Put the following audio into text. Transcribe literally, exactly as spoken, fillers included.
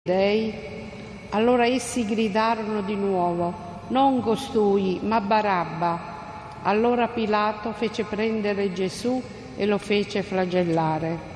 Dei. Allora essi gridarono di nuovo: non costui, ma Barabba. Allora Pilato fece prendere Gesù e lo fece flagellare.